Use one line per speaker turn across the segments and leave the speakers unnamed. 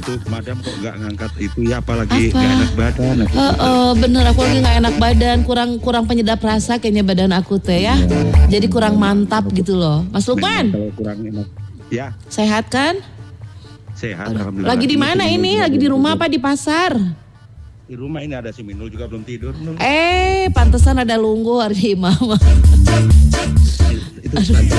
itu madam kok nggak ngangkat itu ya, apalagi nggak enak badan.
Bener, aku lagi nggak enak badan, kurang penyedap rasa kayaknya badan aku teh ya. Jadi kurang mantap gitu loh, Mas Lukman.
Kalau kurang enak, ya.
Sehat kan?
Sehat, alhamdulillah.
Lagi di mana ini? Lagi di rumah apa di pasar?
Di rumah ini ada si Minul juga belum tidur.
Pantesan ada lunggu hari mama.
Itu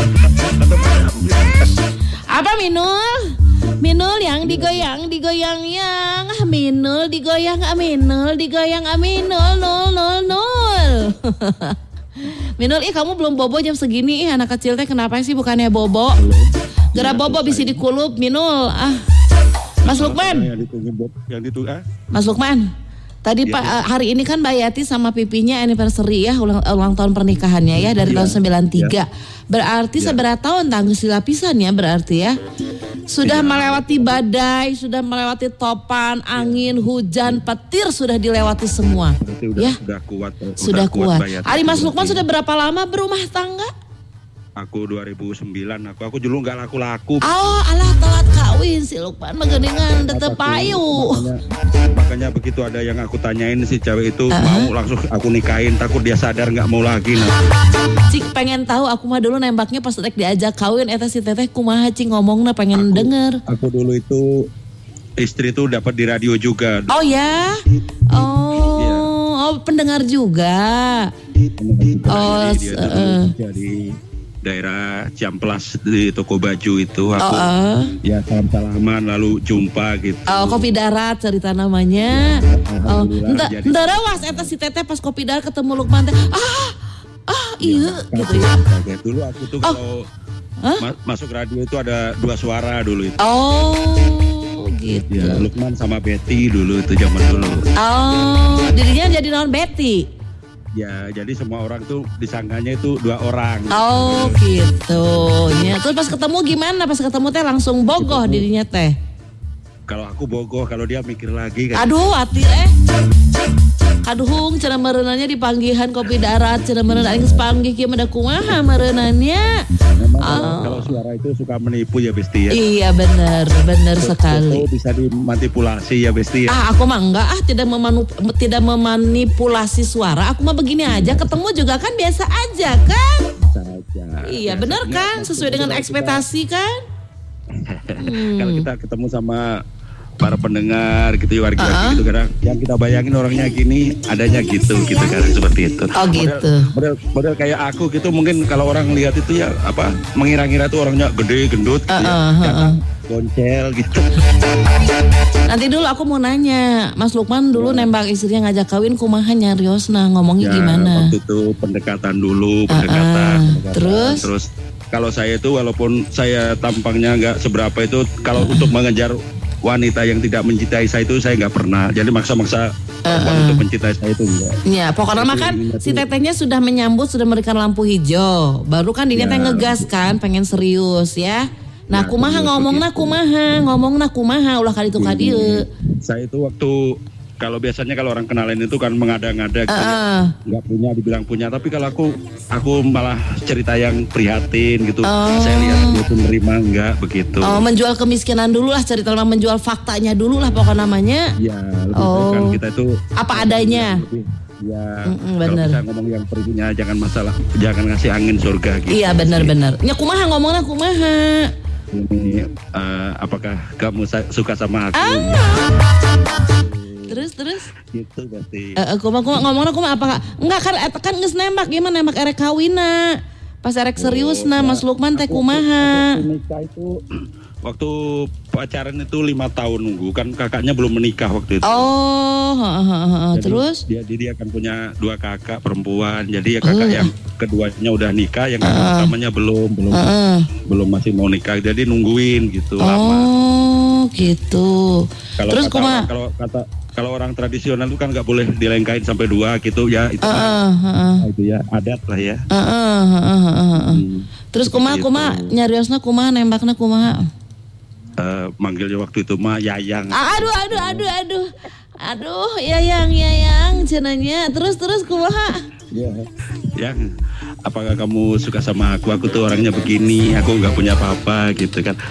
Apa Minul? Minul yang digoyang yang Minul digoyang Minul nol. Minul, kamu belum bobo jam segini anak kecil teh kenapa sih bukannya bobo? Gara bobo bisa dikulup Minul. Mas Lukman. Mas Lukman. Tadi Pak hari ini kan Mbak Yati sama pipinya anniversary ya, ulang tahun pernikahannya ya dari tahun 93. Berarti seberapa tahun tanggal lapisan ya berarti ya. Sudah melewati badai, sudah melewati topan, angin, hujan, petir sudah dilewati semua. Ya. Sudah kuat. Ari Mas Lukman sudah berapa lama berumah tangga?
Aku 2009, aku dulu nggak laku-laku.
Alah telat kawin si Lukman megeningan tetep payu.
Makanya begitu ada yang aku tanyain si cewek itu mau langsung aku nikahin, takut dia sadar nggak mau lagi.
Cik pengen tahu, aku mah dulu nembaknya pas rek diajak kawin eta si teteh kumaha cik ngomongna pengen denger.
Aku dulu itu istri tuh dapat di radio juga.
Oh ya? Pendengar juga.
Jadi daerah Ciamplas di toko baju itu aku ya salam-salaman lalu jumpa gitu.
Kopi darat cerita namanya. Entah rawas eta si teteh pas kopi darat ketemu Lukman teh. Iya gitu ya.
Dulu aku tuh kalau masuk radio itu ada 2 suara dulu itu.
Gitu.
Ya, Lukman sama Betty dulu itu zaman dulu.
Dirinya jadi non Betty.
Ya, jadi semua orang tuh disangkanya itu 2 orang.
Gitu. Ya, terus pas ketemu gimana? Pas ketemu teh langsung bogoh dirinya teh.
Kalau aku bogoh, kalau dia mikir lagi kan.
Aduh, hati Kaduhung cenah meureunanya di panggihan kopi darat, cenah meureun aing panggih kieu mah da kumaha meureunannya.
Kalau suara itu suka menipu ya Besti ya.
Iya benar sekali.
Bisa dimanipulasi ya Besti ya.
Aku mah enggak tidak memanipulasi suara. Aku mah begini aja, ketemu juga kan biasa aja kan? Iya benar kan, sesuai dengan ekspektasi kan?
Kalau kita ketemu sama para pendengar gitu warga gitu kadang yang kita bayangin orangnya gini adanya gitu kadang seperti itu.
Gitu.
Model kayak aku gitu mungkin kalau orang lihat itu ya apa mengira-ngira tuh orangnya gede gendut goncel gitu.
Nanti dulu aku mau nanya Mas Lukman dulu nembak istrinya ngajak kawin kumaha nyariosna ngomongnya gimana?
Waktu itu pendekatan dulu terus kalau saya itu walaupun saya tampangnya nggak seberapa itu kalau untuk mengejar wanita yang tidak mencintai saya itu saya nggak pernah. Jadi maksa-maksa untuk mencintai saya itu enggak.
Ya pokoknya kan si tetehnya sudah menyambut, sudah memberikan lampu hijau. Baru kan dia teh ngegas kan, pengen serius ya. Nah kumaha ngomongna kumaha ulah kali itu kadieu.
Saya itu waktu kalau biasanya kalau orang kenalin itu kan mengada-ngada gitu nggak punya dibilang punya, tapi kalau aku malah cerita yang prihatin gitu. Saya lihat dia tuh nerima enggak begitu.
Menjual kemiskinan dulu lah, cerita menjual faktanya dulu lah pokoknya namanya.
Ya lebih kan kita itu
apa adanya.
Ya kalau bisa ngomong yang perihnya jangan ngasih angin surga gitu.
Iya benar. Nya kumaha ngomongnya kumaha.
Ini apakah kamu suka sama aku?
Terus
gitu berarti.
Ngomongna kumaha apa enggak kan geus nembak gimana nembak erek kawina. Pas erek seriusna Mas Lukman teh kumaha?
Nikah itu waktu pacaran itu 5 tahun nunggu kan kakaknya belum menikah waktu itu.
Terus
dia akan punya 2 kakak perempuan. Jadi ya kakak yang keduanya udah nikah, yang pertamanya belum masih mau nikah. Jadi nungguin gitu lama.
Gitu. Terus kumaha?
Kalau orang tradisional itu kan nggak boleh dilengkain sampai 2 gitu ya itu itu ya adat lah ya.
Terus kumaha nyariosna kumaha nembakna kumaha?
Manggilnya waktu itu mah Yayang.
Aduh, Yayang cenanya. Terus kumaha?
Yang apakah kamu suka sama aku? Aku tuh orangnya begini, aku nggak punya apa-apa gitu kan.